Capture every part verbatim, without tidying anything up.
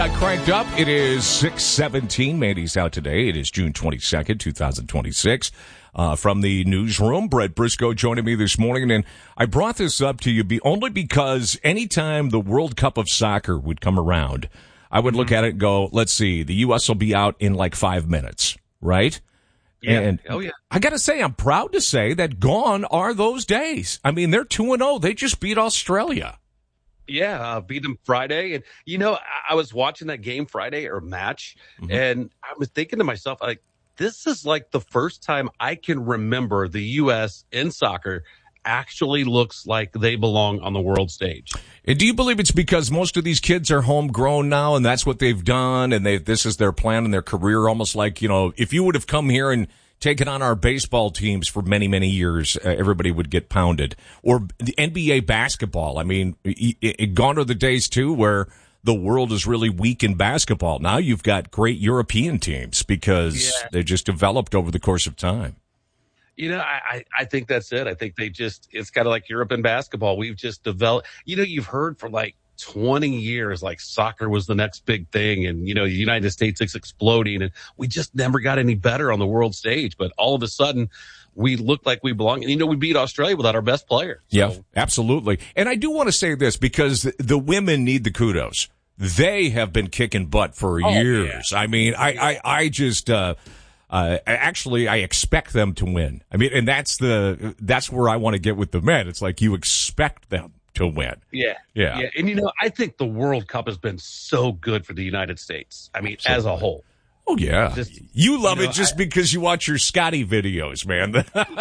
Got cranked up. It is six seventeen. Mandy's out today. It is June twenty-second, twenty twenty-six. Uh, from the newsroom, Brett Briscoe joining me this morning. And I brought this up to you be only because anytime the World Cup of Soccer would come around, I would look at it and go, let's see, the U S will be out in like five minutes, right? Yeah. And oh, yeah. I got to say, I'm proud to say that gone are those days. I mean, they're two and oh. They just beat Australia. Yeah, uh, beat them Friday. And, you know, I, I was watching that game Friday or match, mm-hmm. and I was thinking to myself, like, this is like the first time I can remember the U S in soccer actually looks like they belong on the world stage. And do you believe it's because most of these kids are homegrown now and that's what they've done and they this is their plan in their career? Almost like, you know, if you would have come here and taken on our baseball teams for many, many years, uh, everybody would get pounded. Or the N B A basketball. I mean, it, it, gone are the days, too, where the world is really weak in basketball. Now you've got great European teams because yeah. they just developed over the course of time. You know, I, I think that's it. I think they just, it's kind of like Europe in basketball. We've just developed, you know, you've heard for like twenty years, like soccer was the next big thing. And, you know, the United States is exploding and we just never got any better on the world stage. But all of a sudden we looked like we belong. And, you know, we beat Australia without our best player. So. Yeah, absolutely. And I do want to say this because the women need the kudos. They have been kicking butt for oh, years. Yeah. I mean, I, I, I just, uh, Uh, actually, I expect them to win. I mean, and that's the, that's where I want to get with the men. It's like you expect them to win. Yeah. Yeah. Yeah. And, you know, I think the World Cup has been so good for the United States. I mean, Absolutely. as a whole. Oh, yeah. Just, you love you know, it just I, because you watch your Scotty videos, man.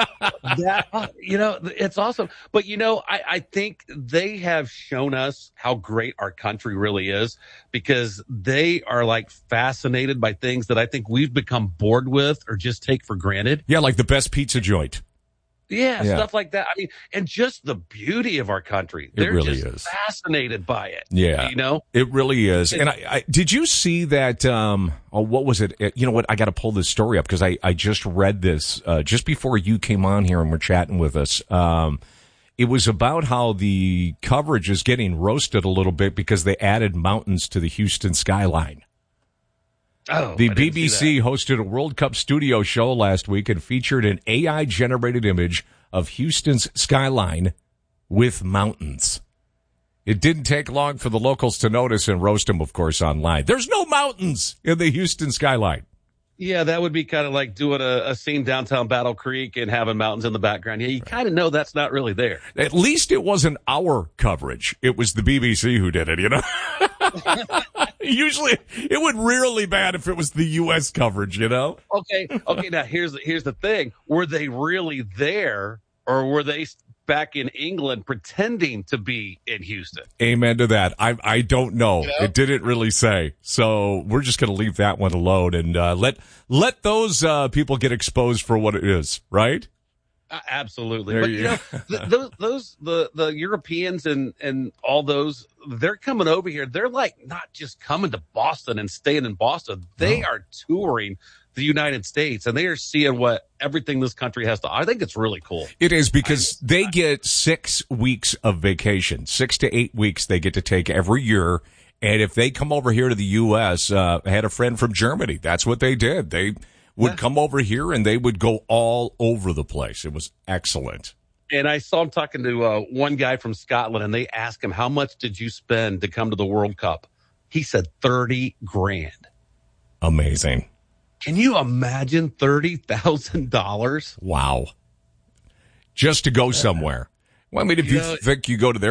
that, uh, you know, it's awesome. But, you know, I, I think they have shown us how great our country really is because they are like fascinated by things that I think we've become bored with or just take for granted. Yeah, like the best pizza joint. Yeah, yeah, stuff like that. I mean, and just the beauty of our country. They're it really just is. fascinated by it. Yeah. You know? It really is. And I, I did you see that, um, oh, what was it? You know what? I got to pull this story up because I, I just read this, uh, just before you came on here and were chatting with us. Um, it was about how the coverage is getting roasted a little bit because they added mountains to the Houston skyline. Oh, the B B C hosted a World Cup studio show last week and featured an A I-generated image of Houston's skyline with mountains. It didn't take long for the locals to notice and roast them, of course, online. There's no mountains in the Houston skyline. Yeah, that would be kind of like doing a, a scene downtown Battle Creek and having mountains in the background. Yeah, you kind of know that's not really there. At least it wasn't our coverage. It was the B B C who did it, you know? Usually, it would really bad if it was the U S coverage, you know? Okay, okay. Now here's here's the thing: were they really there, or were they back in England pretending to be in Houston? Amen to that. I I don't know. You know? It didn't really say, so we're just going to leave that one alone and uh, let let those uh, people get exposed for what it is, right? Uh, absolutely. There but you you know, th- those those the the Europeans and and all those, they're coming over here. They're like not just coming to Boston and staying in Boston. They no. are touring the United States and they are seeing what everything this country has to. I think it's really cool. It is because I, they get six weeks of vacation, six to eight weeks they get to take every year. And if they come over here to the U S, uh, I had a friend from Germany. That's what they did. They would come over here and they would go all over the place. It was excellent. And I saw him talking to uh, one guy from Scotland and they asked him, how much did you spend to come to the World Cup? He said thirty grand. Amazing. Can you imagine thirty thousand dollars? Wow. Just to go somewhere. Well, I mean, if you, you know, think you go to their